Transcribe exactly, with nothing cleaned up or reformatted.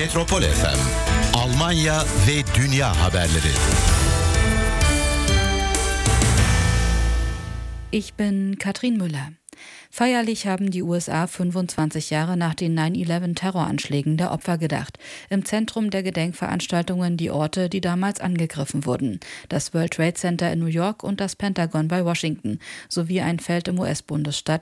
Metropol F M, Almanya ve dünya haberleri. Ich bin Katrin Müller. Feierlich haben die U S A fünfundzwanzig Jahre nach den neun elf Terroranschlägen der Opfer gedacht. Im Zentrum der Gedenkveranstaltungen die Orte, die damals angegriffen wurden. Das World Trade Center in New York und das Pentagon bei Washington, sowie ein Feld im U S-Bundesstaat